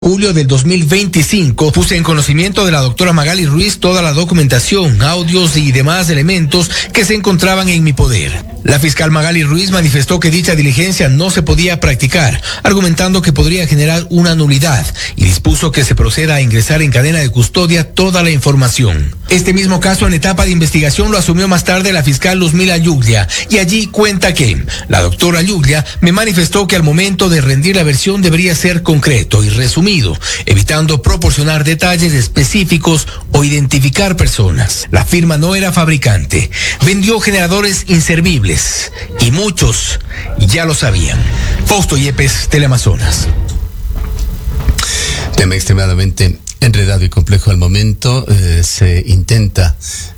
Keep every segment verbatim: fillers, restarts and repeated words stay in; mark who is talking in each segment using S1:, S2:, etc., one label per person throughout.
S1: Julio del dos mil veinticinco, puse en conocimiento de la doctora Magali Ruiz toda la documentación, audios y demás elementos que se encontraban en mi poder. La fiscal Magali Ruiz manifestó que dicha diligencia no se podía practicar, argumentando que podría generar una nulidad, y dispuso que se proceda a ingresar en cadena de custodia toda la información. Este mismo caso en etapa de investigación lo asumió más tarde la fiscal Luzmila Yuglia, y allí cuenta que la doctora Yuglia me manifestó que al momento de rendir la versión debería ser concreto y resumido, evitando proporcionar detalles específicos o identificar personas. La firma no era fabricante, vendió generadores inservibles y muchos ya lo sabían. Fausto Yepes, Teleamazonas.
S2: Tema extremadamente enredado y complejo al momento. Eh, se intenta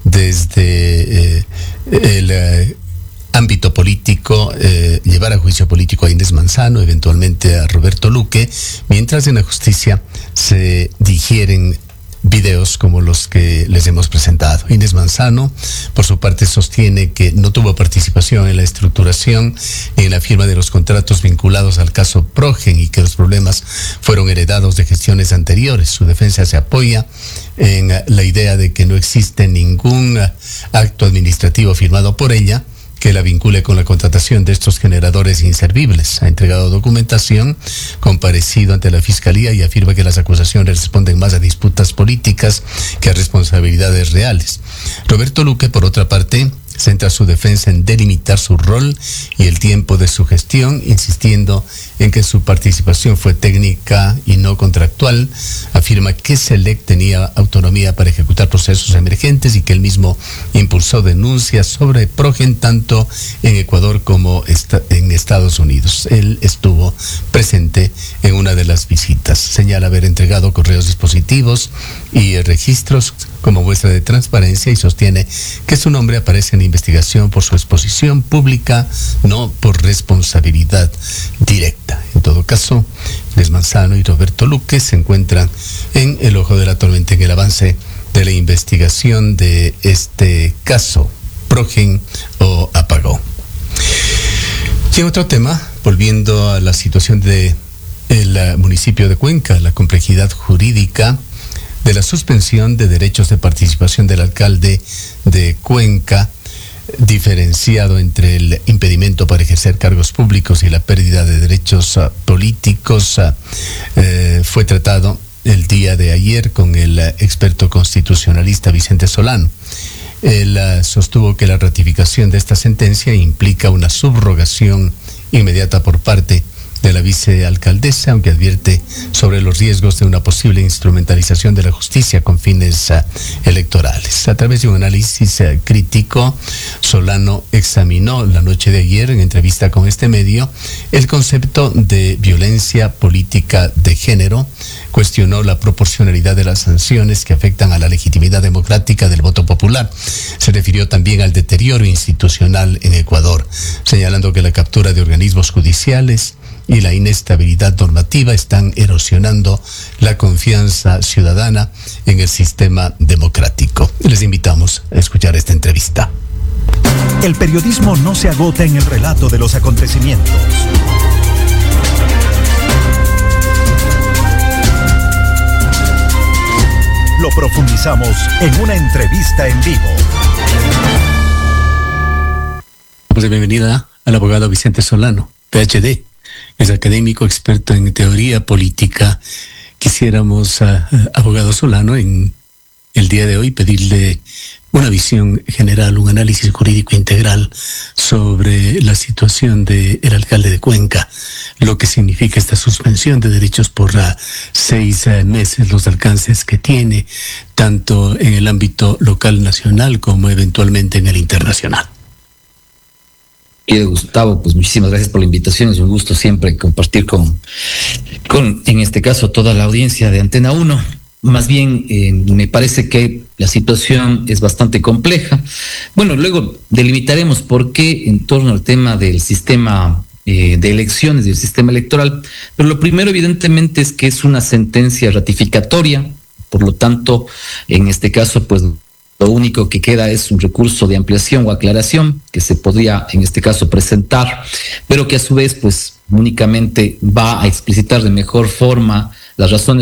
S2: desde eh, el eh, ámbito político, eh, llevar a juicio político a Inés Manzano, eventualmente a Roberto Luque, mientras en la justicia se digieren videos como los que les hemos presentado. Inés Manzano, por su parte, sostiene que no tuvo participación en la estructuración, en la firma de los contratos vinculados al caso Progen y que los problemas fueron heredados de gestiones anteriores. Su defensa se apoya en la idea de que no existe ningún acto administrativo firmado por ella que la vincule con la contratación de estos generadores inservibles. Ha entregado documentación, comparecido ante la Fiscalía y afirma que las acusaciones responden más a disputas políticas que a responsabilidades reales. Roberto Luque, por otra parte, centra su defensa en delimitar su rol y el tiempo de su gestión, insistiendo en que su participación fue técnica y no contractual. Afirma que SELEC tenía autonomía para ejecutar procesos emergentes y que él mismo impulsó denuncias sobre Progen tanto en Ecuador como en Estados Unidos. Él estuvo presente en una de las visitas. Señala haber entregado correos dispositivos y registros como muestra de transparencia y sostiene que su nombre aparece en investigación por su exposición pública, no por responsabilidad directa. En todo caso, Inés Manzano y Roberto Luque se encuentran en el ojo de la tormenta en el avance de la investigación de este caso, Progen o Apagón. Y en otro tema, volviendo a la situación de el municipio de Cuenca, la complejidad jurídica de la suspensión de derechos de participación del alcalde de Cuenca, diferenciado entre el impedimento para ejercer cargos públicos y la pérdida de derechos uh, políticos, uh, eh, fue tratado el día de ayer con el uh, experto constitucionalista Vicente Solano. Él uh, sostuvo que la ratificación de esta sentencia implica una subrogación inmediata por parte de la vicealcaldesa, aunque advierte sobre los riesgos de una posible instrumentalización de la justicia con fines uh, electorales. A través de un análisis uh, crítico, Solano examinó la noche de ayer, en entrevista con este medio, el concepto de violencia política de género, cuestionó la proporcionalidad de las sanciones que afectan a la legitimidad democrática del voto popular. Se refirió también al deterioro institucional en Ecuador, señalando que la captura de organismos judiciales y la inestabilidad normativa están erosionando la confianza ciudadana en el sistema democrático. Les invitamos a escuchar esta entrevista.
S3: El periodismo no se agota en el relato de los acontecimientos. Lo profundizamos en una entrevista en vivo.
S2: Pues de bienvenida al abogado Vicente Solano, P H D. Es académico, experto en teoría política. Quisiéramos, uh, abogado Solano, en el día de hoy pedirle una visión general, un análisis jurídico integral sobre la situación del alcalde de Cuenca, lo que significa esta suspensión de derechos por uh, seis uh, meses, los alcances que tiene, tanto en el ámbito local, nacional, como eventualmente en el internacional.
S4: Querido Gustavo, pues muchísimas gracias por la invitación. Es un gusto siempre compartir con, con en este caso, toda la audiencia de Antena uno. Más bien, eh, me parece que la situación es bastante compleja. Bueno, luego delimitaremos por qué en torno al tema del sistema eh, de elecciones, del sistema electoral. Pero lo primero, evidentemente, es que es una sentencia ratificatoria. Por lo tanto, en este caso, pues lo único que queda es un recurso de ampliación o aclaración que se podría, en este caso, presentar, pero que a su vez, pues, únicamente va a explicitar de mejor forma las razones